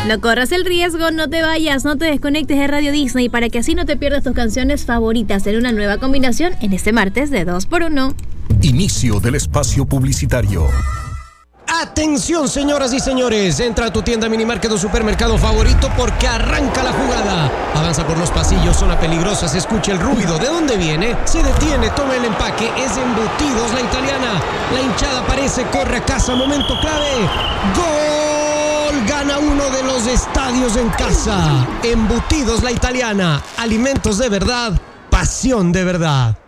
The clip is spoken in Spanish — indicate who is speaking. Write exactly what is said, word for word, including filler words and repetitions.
Speaker 1: No corras el riesgo, no te vayas, no te desconectes de Radio Disney para que así no te pierdas tus canciones favoritas en una nueva combinación en este martes de dos por uno.
Speaker 2: Inicio del espacio publicitario.
Speaker 3: Atención, señoras y señores, entra a tu tienda, minimarket o supermercado favorito porque arranca la jugada. Avanza por los pasillos, zona peligrosa, se escucha el ruido. ¿De dónde viene? Se detiene, toma el empaque, es Embutidos La Italiana. La hinchada aparece, corre a casa, momento clave. ¡Gol! Gana uno de los estadios en casa. Embutidos La Italiana, alimentos de verdad, pasión de verdad.